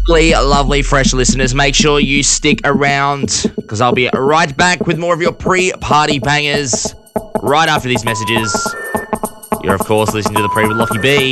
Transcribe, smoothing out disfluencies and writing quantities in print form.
lovely fresh listeners. Make sure you stick around because I'll be right back with more of your pre-party bangers right after these messages. You're, of course, listening to The Pre with Lockie B.